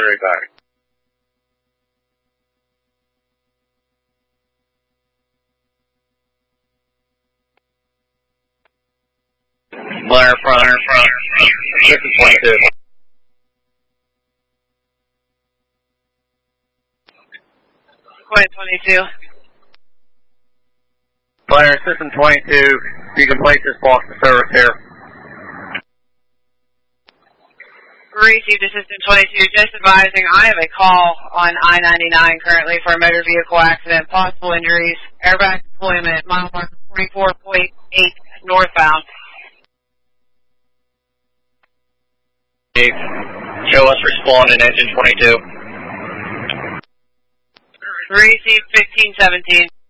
right back. Flyer front. System 22. Point 22. Flyer System 22, you can place this box to service here. Received System 22, just advising I have a call on I-99 currently for a motor vehicle accident, possible injuries, airbag deployment, mile marker 44.8 northbound. Show us respond in engine 22. Received 1517.